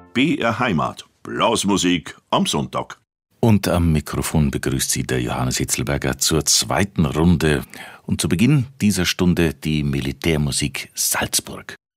BR Heimat. Blasmusik am Sonntag. Und am Mikrofon begrüßt Sie der Johannes Hitzelberger zur zweiten Runde. Und zu Beginn dieser Stunde die Militärmusik Salzburg.